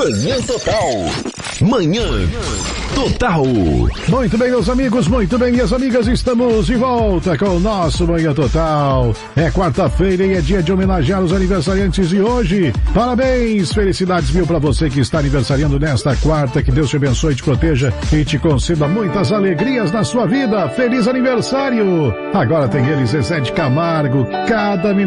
Manhã Total. Manhã Total. Muito bem, meus amigos, muito bem, minhas amigas, estamos de volta com o nosso Manhã Total. É quarta-feira e é dia de homenagear os aniversariantes de hoje. Parabéns, felicidades mil para você que está aniversariando nesta quarta. Que Deus te abençoe, te proteja e te conceda muitas alegrias na sua vida. Feliz aniversário! Agora tem ele, Zezé de Camargo. Cada